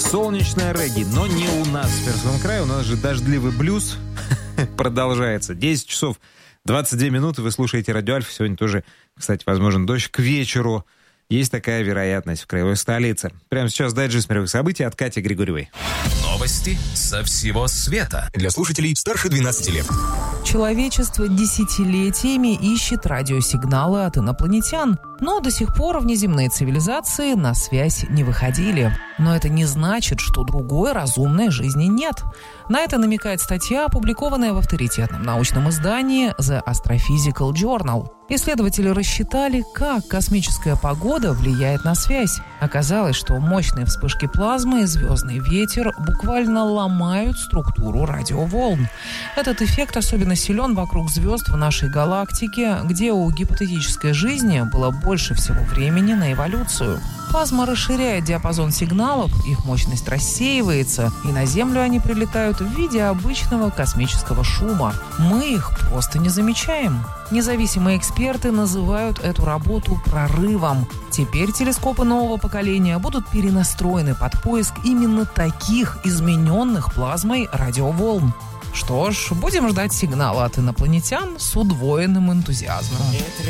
Солнечная регги, но не у нас в Тверском крае. У нас же дождливый блюз продолжается. 10 часов 22 минуты. Вы слушаете Радио Альфа. Сегодня тоже, кстати, возможен дождь к вечеру. Есть такая вероятность в краевой столице. Прямо сейчас дайджест мировых событий от Кати Григорьевой. Новости со всего света. Для слушателей старше 12 лет. Человечество десятилетиями ищет радиосигналы от инопланетян, но до сих пор внеземные цивилизации на связь не выходили. Но это не значит, что другой разумной жизни нет. На это намекает статья, опубликованная в авторитетном научном издании The Astrophysical Journal. Исследователи рассчитали, как космическая погода влияет на связь. Оказалось, что мощные вспышки плазмы и звездный ветер буквально ломают структуру радиоволн. Этот эффект особенно силен вокруг звезд в нашей галактике, где у гипотетической жизни было больше всего времени на эволюцию. Плазма расширяет диапазон сигналов, их мощность рассеивается, и на Землю они прилетают в виде обычного космического шума. Мы их просто не замечаем. Независимые эксперты называют эту работу прорывом. Теперь телескопы нового поколения будут перенастроены под поиск именно таких измененных плазмой радиоволн. Что ж, будем ждать сигнала от инопланетян с удвоенным энтузиазмом.